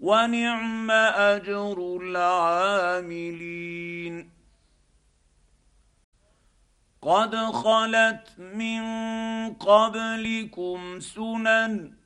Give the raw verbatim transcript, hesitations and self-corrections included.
ونعم اجر العاملين. قد خلت من قبلكم سنن